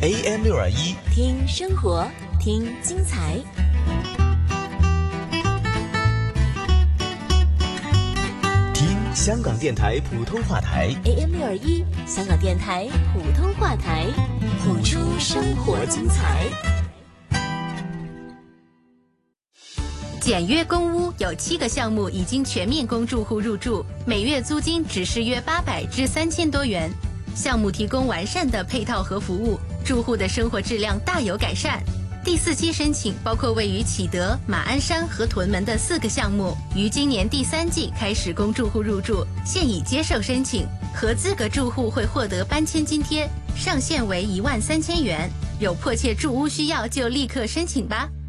AM621， 听生活，听精彩。 听香港电台普通话台 AM621，香港电台普通话台，谱出生活精彩。 简约公屋有7个项目已经全面供住户入住，每月租金只是约800至3000多元。项目提供完善的配套和服务，住户的生活质量大有改善。第4期申请包括位于启德、马鞍山和屯门的4个项目，于今年第3季开始供住户入住，现已接受申请。合资格住户会获得搬迁津贴，上限为13000元。有迫切住屋需要就立刻申请吧。